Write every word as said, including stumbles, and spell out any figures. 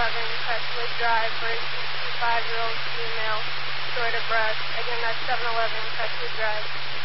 eleven Crestwood Drive for a sixty-five-year-old female, short of breath. Again, that's seven eleven Crestwood Drive.